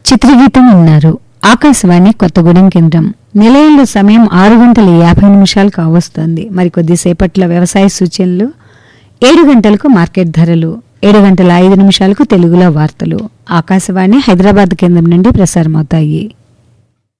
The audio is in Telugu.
చిత్రగీతం విన్నారు. ఆకాశవాణి కొత్తగూడెం కేంద్రం. నిలయంలో సమయం 6:50 కావస్తోంది. మరికొద్దిసేపట్లో వ్యవసాయ సూచనలు, 7 గంటలకు మార్కెట్ ధరలు, 7:05 తెలుగులో వార్తలు ఆకాశవాణి హైదరాబాద్ కేంద్రం నుండి ప్రసారమవుతాయి.